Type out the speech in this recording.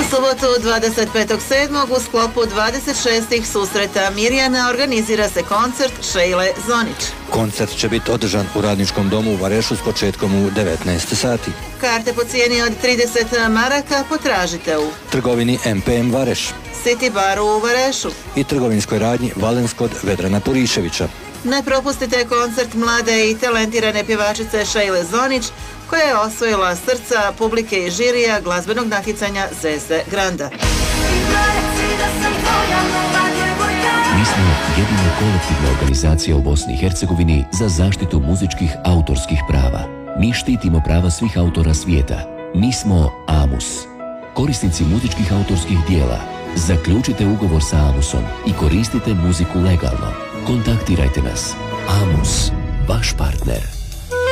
subotu 25.7. u sklopu 26. susreta Mirjana organizira se koncert Šejle Zonić. Koncert će biti održan u Radničkom domu u Varešu s početkom u 19 sati. Karte po cijeni od 30 maraka potražite u trgovini MPM Vareš, City baru u Varešu i trgovinskoj radnji Valens kod Vedrana Puriševića. Ne propustite koncert mlade i talentirane pjevačice Šejle Zonić, koja je osvojila srca publike i žirija glazbenog natjecanja Zvezde Granda. Mi smo jedina kolektivna organizacija u Bosni i Hercegovini za zaštitu muzičkih autorskih prava. Mi štitimo prava svih autora svijeta. Mi smo AMUS. Korisnici muzičkih autorskih dijela, zaključite ugovor sa AMUS-om i koristite muziku legalno. Kontaktirajte nas. AMUS, vaš partner.